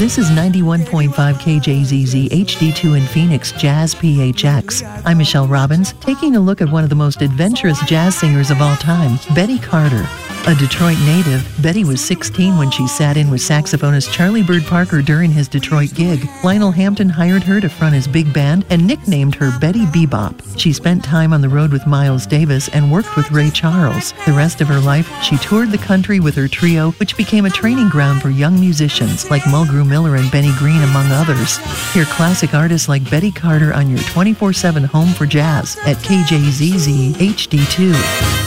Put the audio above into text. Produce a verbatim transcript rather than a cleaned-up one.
This is ninety-one point five K J Z Z H D two in Phoenix Jazz P H X. I'm Michelle Robbins, taking a look at one of the most adventurous jazz singers of all time, Betty Carter. A Detroit native, Betty was sixteen when she sat in with saxophonist Charlie Bird Parker during his Detroit gig. Lionel Hampton hired her to front his big band and nicknamed her Betty Bebop. She spent time on the road with Miles Davis and worked with Ray Charles. The rest of her life, she toured the country with her trio, which became a training ground for young musicians like Mulgrew Miller and Benny Green, among others. Hear classic artists like Betty Carter on your twenty-four seven home for jazz at K J Z Z H D two.